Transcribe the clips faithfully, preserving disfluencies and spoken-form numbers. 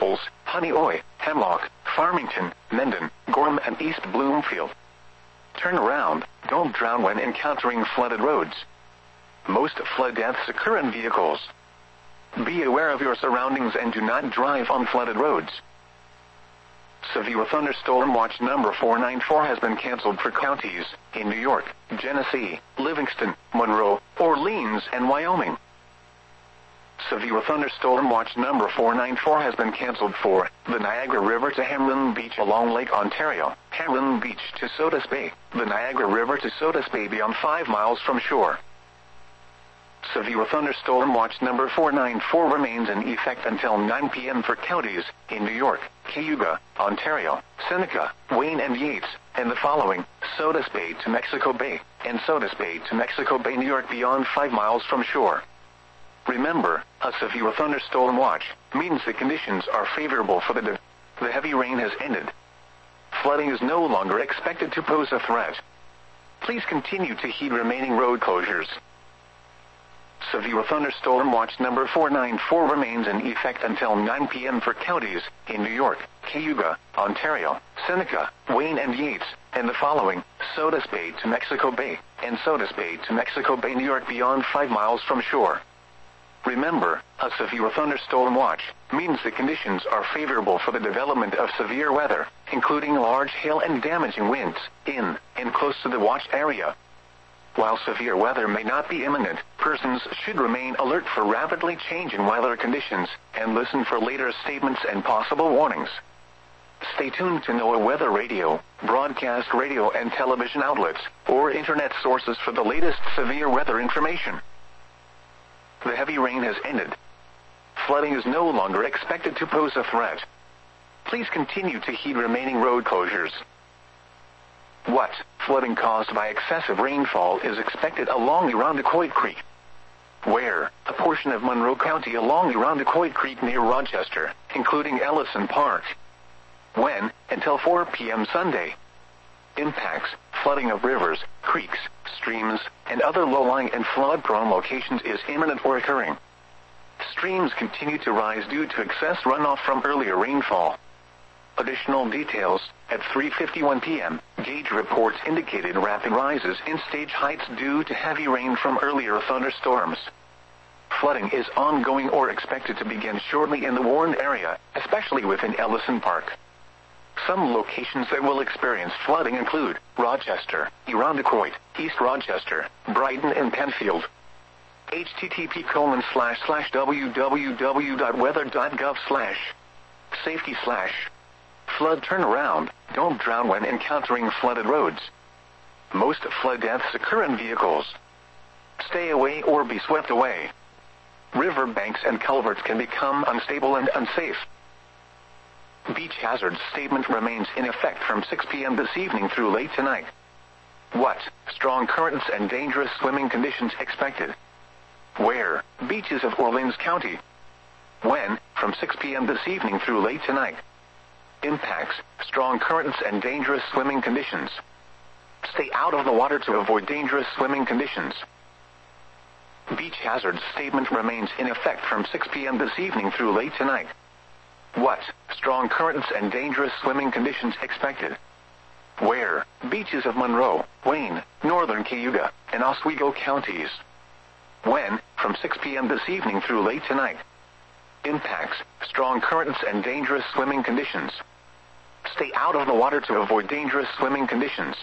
Naples, Honeoye, Hemlock, Farmington, Mendon, Gorham and East Bloomfield. Turn around, don't drown when encountering flooded roads. Most flood deaths occur in vehicles. Be aware of your surroundings and do not drive on flooded roads. Severe thunderstorm watch number four nine four has been canceled for counties in New York, Genesee, Livingston, Monroe, Orleans, and Wyoming. Severe thunderstorm watch number four nine four has been canceled for the Niagara River to Hamlin Beach along Lake Ontario, Hamlin Beach to Sodus Bay, the Niagara River to Sodus Bay beyond five miles from shore. Severe thunderstorm watch number four nine four remains in effect until nine p m for counties in New York, Cayuga, Ontario, Seneca, Wayne and Yates, and the following: Sodus Bay to Mexico Bay, and Sodus Bay to Mexico Bay, New York beyond five miles from shore. Remember, a severe thunderstorm watch means the conditions are favorable for the day. The heavy rain has ended. Flooding is no longer expected to pose a threat. Please continue to heed remaining road closures. Severe thunderstorm watch number four nine four remains in effect until nine p m for counties in New York, Cayuga, Ontario, Seneca, Wayne and Yates, and the following: Sodus Bay to Mexico Bay, and Sodus Bay to Mexico Bay, New York beyond five miles from shore. Remember, a severe thunderstorm watch means the conditions are favorable for the development of severe weather, including large hail and damaging winds, in and close to the watched area. While severe weather may not be imminent, persons should remain alert for rapidly changing weather conditions and listen for later statements and possible warnings. Stay tuned to NOAA Weather Radio, broadcast radio and television outlets, or internet sources for the latest severe weather information. The heavy rain has ended. Flooding is no longer expected to pose a threat. Please continue to heed remaining road closures. What flooding caused by excessive rainfall is expected along Irondequoit Creek? Where? A portion of Monroe County along Irondequoit Creek near Rochester, including Ellison Park. When? Until four p m Sunday. Impacts: flooding of rivers, creeks, streams, and other low-lying and flood-prone locations is imminent or occurring. Streams continue to rise due to excess runoff from earlier rainfall. Additional details: at three fifty-one p m, gauge reports indicated rapid rises in stage heights due to heavy rain from earlier thunderstorms. Flooding is ongoing or expected to begin shortly in the Warren area, especially within Ellison Park. Some locations that will experience flooding include Rochester, Irondequoit, East Rochester, Brighton, and Penfield. http colon slash slash www.weather.gov slash safety slash flood turnaround. Don't drown when encountering flooded roads. Most flood deaths occur in vehicles. Stay away or be swept away. River banks and culverts can become unstable and unsafe. Beach hazard statement remains in effect from six p m this evening through late tonight. What? Strong currents and dangerous swimming conditions expected. Where? Beaches of Orleans County. When? From six p m this evening through late tonight. Impacts: strong currents and dangerous swimming conditions. Stay out of the water to avoid dangerous swimming conditions. Beach hazard statement remains in effect from six p m this evening through late tonight. What? Strong currents and dangerous swimming conditions expected. Where? Beaches of Monroe, Wayne, Northern Cayuga, and Oswego counties. When? From six p m this evening through late tonight. Impacts: strong currents and dangerous swimming conditions. Stay out of the water to avoid dangerous swimming conditions.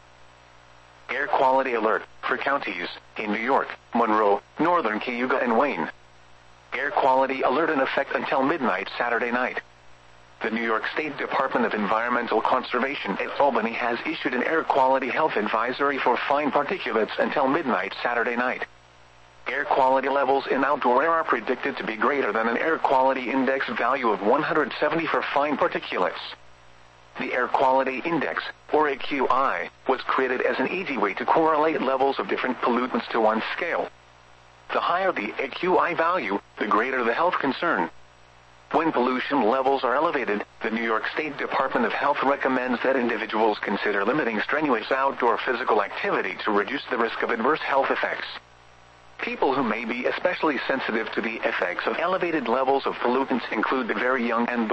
Air quality alert for counties in New York, Monroe, Northern Cayuga, and Wayne. Air quality alert in effect until midnight Saturday night. The New York State Department of Environmental Conservation at Albany has issued an air quality health advisory for fine particulates until midnight Saturday night. Air quality levels in outdoor air are predicted to be greater than an air quality index value of one hundred seventy for fine particulates. The Air Quality Index, or A Q I, was created as an easy way to correlate levels of different pollutants to one scale. The higher the A Q I value, the greater the health concern. When pollution levels are elevated, the New York State Department of Health recommends that individuals consider limiting strenuous outdoor physical activity to reduce the risk of adverse health effects. People who may be especially sensitive to the effects of elevated levels of pollutants include the very young and